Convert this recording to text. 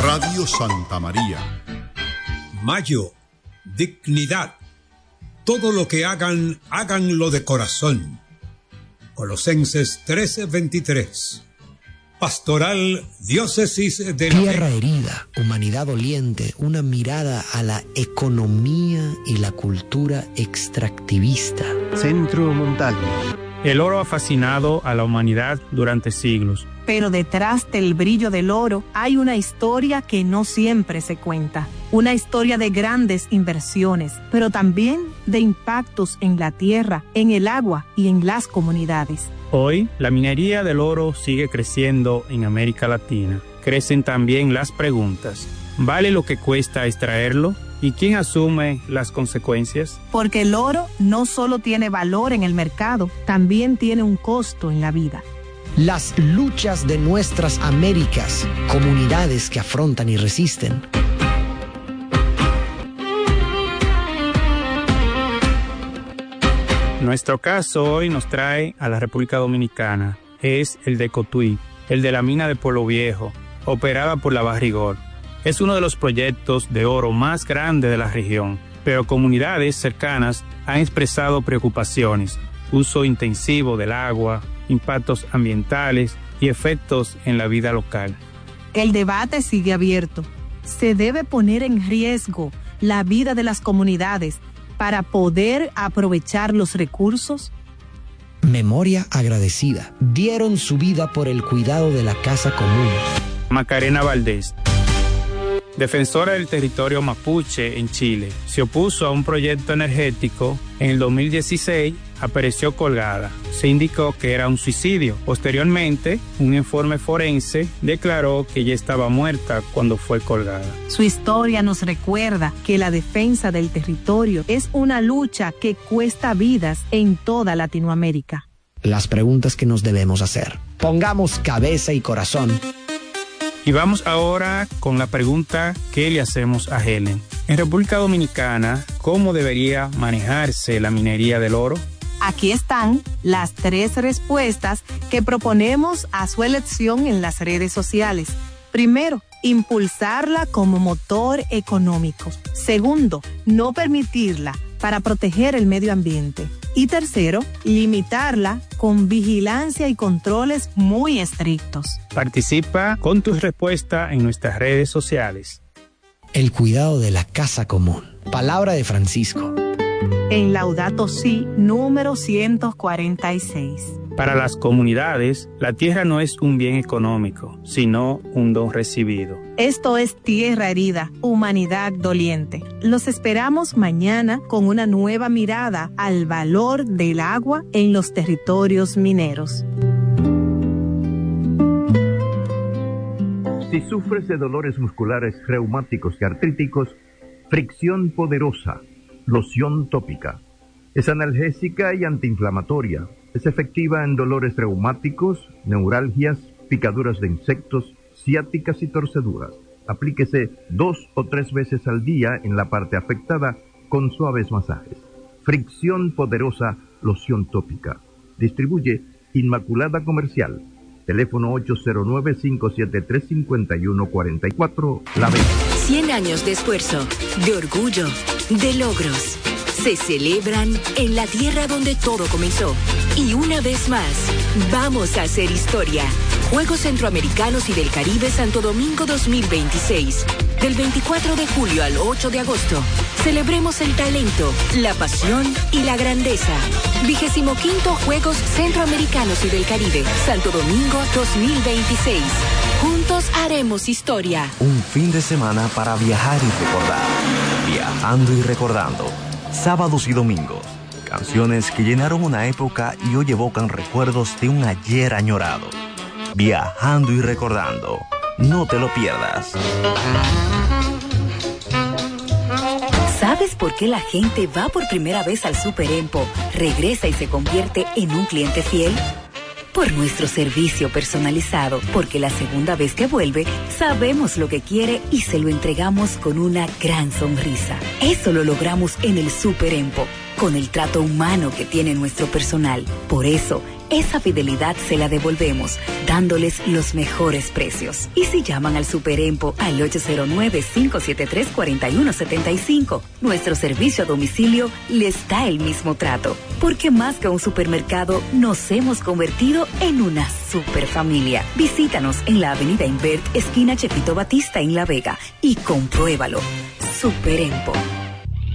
Radio Santa María. Mayo, dignidad. Todo lo que hagan, háganlo de corazón. Colosenses 13:23. Pastoral Diócesis de la Tierra herida, humanidad doliente, una mirada a la economía y la cultura extractivista. Centro Montalvo. El oro ha fascinado a la humanidad durante siglos. Pero detrás del brillo del oro hay una historia que no siempre se cuenta. Una historia de grandes inversiones, pero también de impactos en la tierra, en el agua y en las comunidades. Hoy, la minería del oro sigue creciendo en América Latina. Crecen también las preguntas. ¿Vale lo que cuesta extraerlo? ¿Y quién asume las consecuencias? Porque el oro no solo tiene valor en el mercado, también tiene un costo en la vida. Las luchas de nuestras Américas, comunidades que afrontan y resisten. Nuestro caso hoy nos trae a la República Dominicana. Es el de Cotuí, el de la mina de Pueblo Viejo, operada por la Barrigor. Es uno de los proyectos de oro más grandes de la región, pero comunidades cercanas han expresado preocupaciones, uso intensivo del agua, impactos ambientales y efectos en la vida local. El debate sigue abierto. Se debe poner en riesgo la vida de las comunidades para poder aprovechar los recursos. Memoria agradecida. Dieron su vida por el cuidado de la casa común. Macarena Valdés, defensora del territorio mapuche en Chile, se opuso a un proyecto energético. En el 2016 apareció colgada. Se indicó que era un suicidio. Posteriormente, un informe forense declaró que ella estaba muerta cuando fue colgada. Su historia nos recuerda que la defensa del territorio es una lucha que cuesta vidas en toda Latinoamérica. Las preguntas que nos debemos hacer. Pongamos cabeza y corazón. Y vamos ahora con la pregunta que le hacemos a Helen. En República Dominicana, ¿cómo debería manejarse la minería del oro? Aquí están las 3 respuestas que proponemos a su elección en las redes sociales. Primero, impulsarla como motor económico. Segundo, no permitirla para proteger el medio ambiente. Y tercero, limitarla con vigilancia y controles muy estrictos. Participa con tu respuesta en nuestras redes sociales. El cuidado de la casa común. Palabra de Francisco. En Laudato Si, número 146. Para las comunidades, la tierra no es un bien económico, sino un don recibido. Esto es Tierra Herida, humanidad doliente. Los esperamos mañana con una nueva mirada al valor del agua en los territorios mineros. Si sufres de dolores musculares, reumáticos y artríticos, Fricción Poderosa, loción tópica. Es analgésica y antiinflamatoria. Es efectiva en dolores reumáticos, neuralgias, picaduras de insectos, ciáticas y torceduras. Aplíquese 2 o 3 veces al día en la parte afectada con suaves masajes. Fricción Poderosa, loción tópica. Distribuye Inmaculada Comercial. Teléfono 809-573-5144, La Vega. 100 años de esfuerzo, de orgullo, de logros. Se celebran en la tierra donde todo comenzó. Y una vez más, vamos a hacer historia. Juegos Centroamericanos y del Caribe Santo Domingo 2026. Del 24 de julio al 8 de agosto. Celebremos el talento, la pasión y la grandeza. 25º Juegos Centroamericanos y del Caribe Santo Domingo 2026. Juntos haremos historia. Un fin de semana para viajar y recordar. Viajando y recordando. Sábados y domingos. Canciones que llenaron una época y hoy evocan recuerdos de un ayer añorado. Viajando y recordando. No te lo pierdas. ¿Sabes por qué la gente va por primera vez al Super Empo, regresa y se convierte en un cliente fiel? Por nuestro servicio personalizado, porque la segunda vez que vuelve, sabemos lo que quiere y se lo entregamos con una gran sonrisa. Eso lo logramos en el Super Empo, con el trato humano que tiene nuestro personal. Por eso, esa fidelidad se la devolvemos, dándoles los mejores precios. Y si llaman al Super Empo al 809-573-4175, nuestro servicio a domicilio les da el mismo trato. Porque más que un supermercado, nos hemos convertido en una superfamilia. Visítanos en la avenida Invert, esquina Chepito Batista en La Vega, y compruébalo. Super Empo.